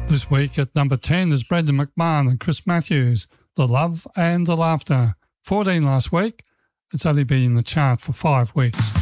This week at number 10 is Brendan McMahon and Chris Matthews, The Love and the Laughter. 14 last week. It's only been in the chart for 5 weeks.